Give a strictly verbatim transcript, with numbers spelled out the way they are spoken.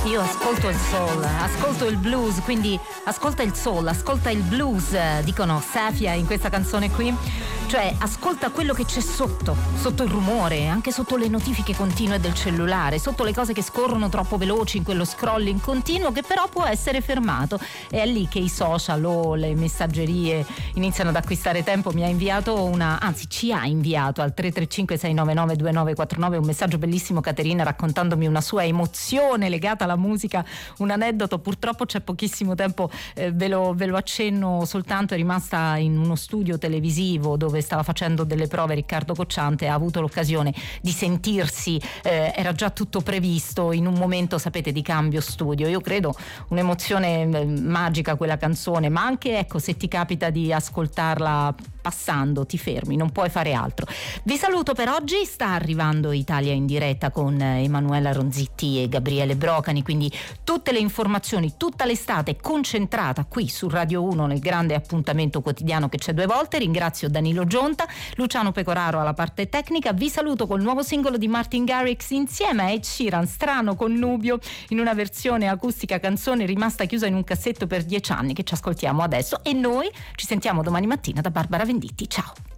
Io ascolto il soul, ascolto il blues, quindi ascolta il soul, ascolta il blues, dicono Safia in questa canzone qui. Cioè ascolta quello che c'è sotto, sotto il rumore, anche sotto le notifiche continue del cellulare, sotto le cose che scorrono troppo veloci in quello scrolling continuo che però può essere fermato. È lì che i social o le messaggerie iniziano ad acquistare tempo. Mi ha inviato una, anzi ci ha inviato al tre tre cinque sei nove nove due nove quattro nove un messaggio bellissimo, Caterina, raccontandomi una sua emozione legata alla musica, un aneddoto. Purtroppo c'è pochissimo tempo, eh, ve, lo, ve lo accenno soltanto. È rimasta in uno studio televisivo dove stava facendo delle prove Riccardo Cocciante, ha avuto l'occasione di sentirsi, eh, era già tutto previsto in un momento, sapete, di cambio studio. Io credo un'emozione eh, magica quella canzone, ma anche, ecco, se ti capita di ascoltarla passando, ti fermi, non puoi fare altro. Vi saluto per oggi, sta arrivando Italia in diretta con Emanuela Ronzitti e Gabriele Brocani, quindi tutte le informazioni, tutta l'estate concentrata qui su Radio uno nel grande appuntamento quotidiano che c'è due volte. Ringrazio Danilo Gionta, Luciano Pecoraro alla parte tecnica. Vi saluto col nuovo singolo di Martin Garrix insieme a Ed Sheeran, Strano Connubio, in una versione acustica, canzone rimasta chiusa in un cassetto per dieci anni, che ci ascoltiamo adesso, e noi ci sentiamo domani mattina da Barbara Venditti. Ciao.